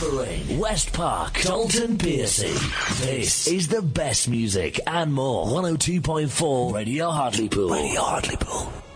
Covering West Park, Dalton Piercy. This is the best music and more. 102.4 Radio Hartlepool. Radio Hartlepool.